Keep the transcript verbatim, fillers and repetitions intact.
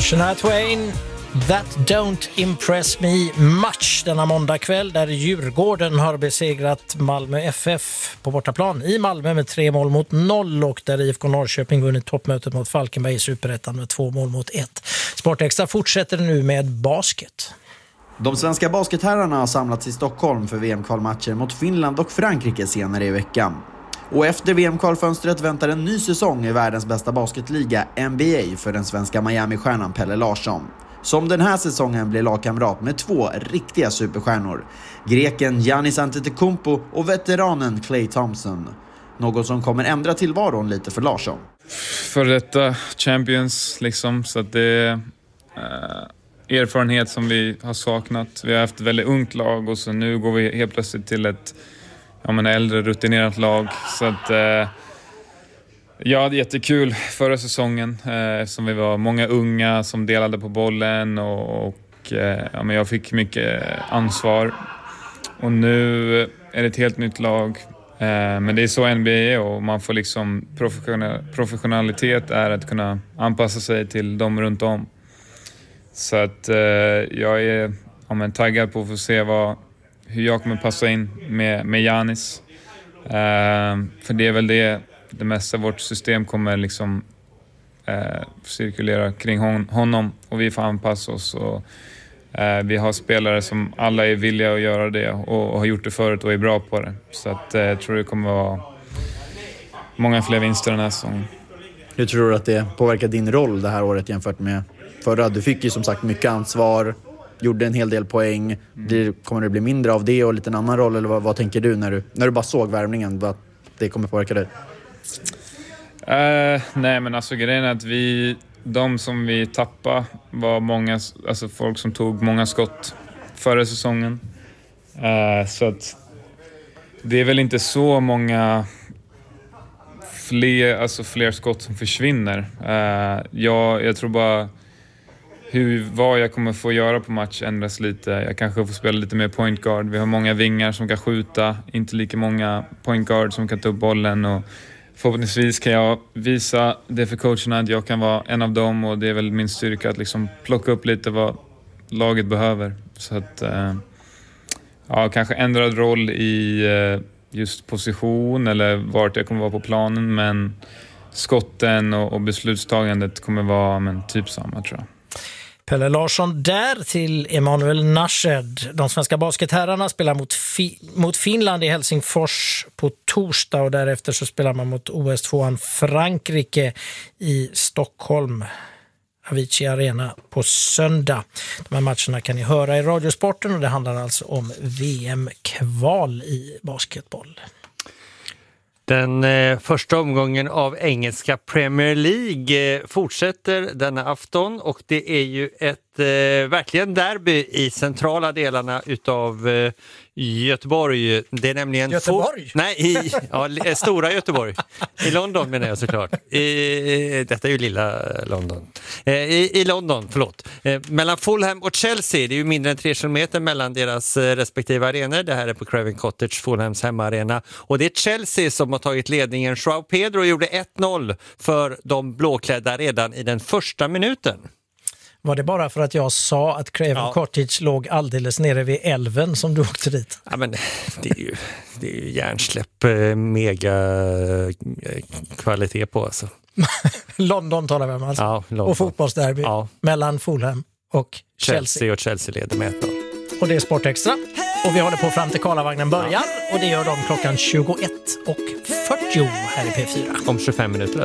Shania Twain, That Don't Impress Me Much denna måndagkväll där Djurgården har besegrat Malmö F F på bortaplan i Malmö med tre mål mot noll och där I F K Norrköping vunnit toppmötet mot Falkenberg i Superettan med två mål mot ett. Sportextra fortsätter nu med basket. De svenska basketherrarna har samlats i Stockholm för V M-kvalmatcher mot Finland och Frankrike senare i veckan. Och efter V M-kvalfönstret väntar en ny säsong i världens bästa basketliga N B A för den svenska Miami-stjärnan Pelle Larsson. Som den här säsongen blir lagkamrat med två riktiga superstjärnor. Greken Giannis Antetokounmpo och veteranen Klay Thompson. Något som kommer ändra tillvaron lite för Larsson. För detta champions liksom, så att det är äh, erfarenhet som vi har saknat. Vi har haft ett väldigt ungt lag och så nu går vi helt plötsligt till ett ja, men äldre rutinerat lag. Så att äh, ja, det är jättekul förra säsongen eh, som vi var många unga som delade på bollen och, och eh, ja, men jag fick mycket ansvar. Och nu är det ett helt nytt lag. Eh, men det är så N B A är och man får liksom professional, professionalitet är att kunna anpassa sig till dem runt om. Så att eh, jag är ja, men taggad på att få se vad, hur jag kommer passa in med, med Giannis. Eh, för det är väl det Det mesta av vårt system kommer liksom eh, cirkulera kring hon, honom och vi får anpassa oss. Och, eh, vi har spelare som alla är villiga att göra det och, och har gjort det förut och är bra på det. Så att, eh, jag tror det kommer vara många fler vinster den här säsongen. Hur tror du att det påverkar din roll det här året jämfört med förra? Du fick ju som sagt mycket ansvar, gjorde en hel del poäng. Mm. Kommer det bli mindre av det och lite en annan roll? Eller vad, vad tänker du när, du när du bara såg värvningen? Vad det kommer påverka dig? Uh, nej men alltså grejen är att vi, de som vi tappade var många, alltså folk som tog många skott förra säsongen. Uh, så att det är väl inte så många fler, alltså fler skott som försvinner. Uh, jag, jag tror bara hur, vad jag kommer få göra på match ändras lite. Jag kanske får spela lite mer point guard. Vi har många vingar som kan skjuta, inte lika många point guard som kan ta upp bollen och förhoppningsvis kan jag visa det för coacherna att jag kan vara en av dem och det är väl min styrka att liksom plocka upp lite vad laget behöver. Så att eh, ja, kanske ändrad roll i eh, just position eller vart jag kommer vara på planen, men skotten och, och beslutstagandet kommer vara men, typ samma tror jag. Pelle Larsson där till Emanuel Nashed. De svenska basketherrarna spelar mot, fi- mot Finland i Helsingfors på torsdag och därefter så spelar man mot O S tvåan Frankrike i Stockholm, Avicii Arena på söndag. De här matcherna kan ni höra i Radiosporten och det handlar alltså om V M-kval i basketboll. Den eh, första omgången av engelska Premier League eh, fortsätter denna afton och det är ju ett eh, verkligen derby i centrala delarna utav eh, Göteborg. Det är nämligen Göteborg? Fo- Nej, i ja, stora Göteborg. I London menar jag såklart. I, detta är ju lilla London. Eh, i, I London, förlåt. Eh, mellan Fulham och Chelsea, det är ju mindre än tre kilometer mellan deras eh, respektive arenor. Det här är på Craven Cottage, Fulhams hemmaarena. Och det är Chelsea som har tagit ledningen. João Pedro gjorde ett noll för de blåklädda redan i den första minuten. Var det bara för att jag sa att Craven ja. Cottage låg alldeles nere vid älven som du åkte dit? Ja, men det är ju, det är ju hjärnsläpp, mega kvalitet på alltså. London talar vi om alltså. Ja, London. Och fotbollsderby ja. mellan Fulham och Chelsea. Chelsea och Chelsea leder med ett noll. Och det är Sportextra. Och vi håller på fram till Karlavagnen börjar. Och det gör de klockan tjugoett och fyrtio här i P fyra. Om tjugofem minuter.